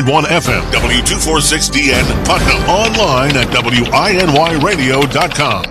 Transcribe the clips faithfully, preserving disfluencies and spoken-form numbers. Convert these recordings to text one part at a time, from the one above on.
one F M, W two forty-six D N, Putnam. Online at W I N Y radio dot com.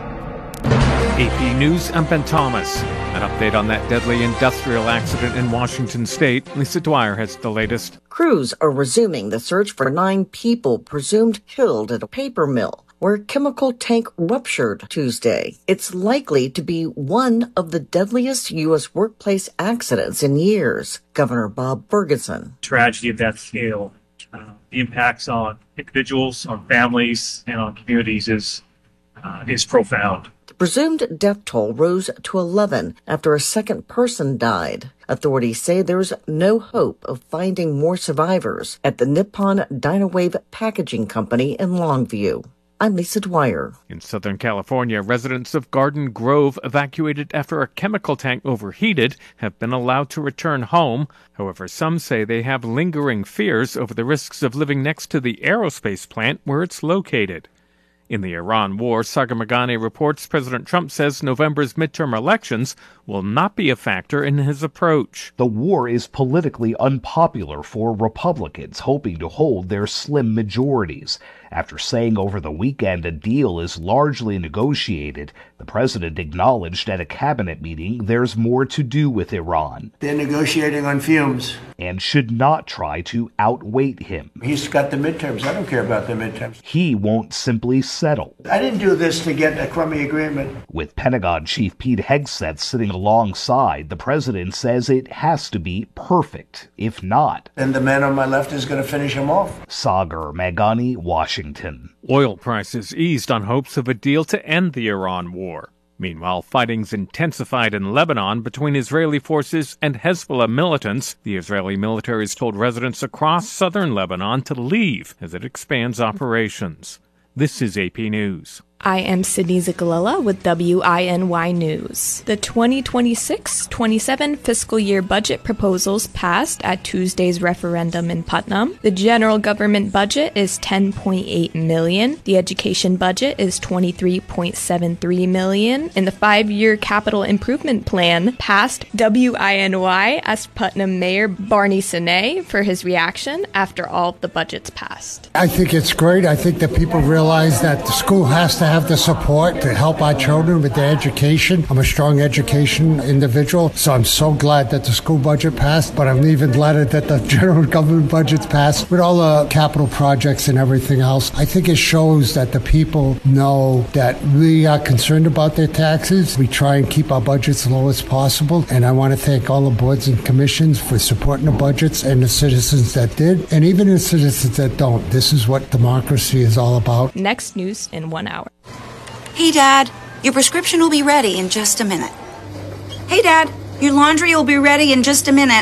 A P News, I'm Ben Thomas. An update on that deadly industrial accident in Washington State. Lisa Dwyer has the latest. Crews are resuming the search for nine people presumed killed at a paper mill where a chemical tank ruptured Tuesday. It's likely to be one of the deadliest U S workplace accidents in years. Governor Bob Ferguson. Tragedy of that scale, uh, the impacts on individuals, on families, and on communities is uh, is profound. The presumed death toll rose to eleven after a second person died. Authorities say there's no hope of finding more survivors at the Nippon Dynawave Packaging Company in Longview. I'm Lisa Dwyer. In Southern California, residents of Garden Grove evacuated after a chemical tank overheated have been allowed to return home. However, some say they have lingering fears over the risks of living next to the aerospace plant where it's located. In the Iran war, Sagar Meghani reports President Trump says November's midterm elections will not be a factor in his approach. The war is politically unpopular for Republicans hoping to hold their slim majorities. After saying over the weekend a deal is largely negotiated, the president acknowledged at a cabinet meeting there's more to do with Iran. They're negotiating on fumes. And should not try to outweight him. He's got the midterms. I don't care about the midterms. He won't simply settle. I didn't do this to get a crummy agreement. With Pentagon Chief Pete Hegseth sitting alongside, the president says it has to be perfect. If not, then the man on my left is going to finish him off. Sagar Meghani, Washington. Oil prices eased on hopes of a deal to end the Iran war. Meanwhile, fighting's intensified in Lebanon between Israeli forces and Hezbollah militants. The Israeli military has told residents across southern Lebanon to leave as it expands operations. This is A P News. I am Sydney Zikalila with W I N Y News. The twenty twenty-six twenty-seven fiscal year budget proposals passed at Tuesday's referendum in Putnam. The general government budget is ten point eight million dollars. The education budget is twenty-three point seven three million dollars. And the five-year capital improvement plan passed. W I N Y asked Putnam Mayor Barney Sine for his reaction after all of the budgets passed. I think it's great. I think that people realize that the school has to have the support to help our children with their education. I'm a strong education individual, so I'm so glad that the school budget passed, but I'm even gladder that the general government budget's passed with all the capital projects and everything else. I think it shows that the people know that we are concerned about their taxes. We try and keep our budgets as low as possible, and I want to thank all the boards and commissions for supporting the budgets and the citizens that did, and even the citizens that don't. This is what democracy is all about. Next news in one hour. Hey, Dad, your prescription will be ready in just a minute. Hey, Dad, your laundry will be ready in just a minute.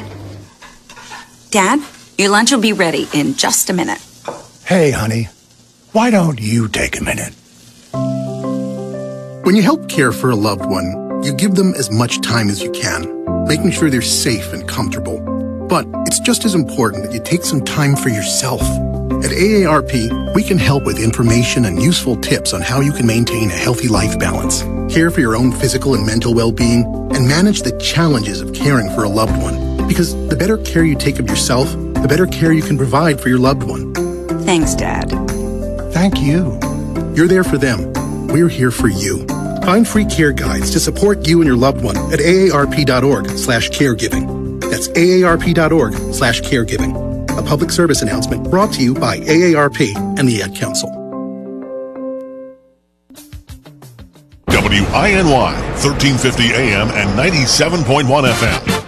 Dad, your lunch will be ready in just a minute. Hey, honey, why don't you take a minute? When you help care for a loved one, you give them as much time as you can, making sure they're safe and comfortable. But it's just as important that you take some time for yourself. At A A R P, we can help with information and useful tips on how you can maintain a healthy life balance, care for your own physical and mental well-being, and manage the challenges of caring for a loved one. Because the better care you take of yourself, the better care you can provide for your loved one. Thanks, Dad. Thank you. You're there for them. We're here for you. Find free care guides to support you and your loved one at aarp.org slash caregiving. That's aarp.org slash caregiving. A public service announcement brought to you by A A R P and the Ad Council. W I N Y, thirteen fifty A M and ninety-seven point one F M.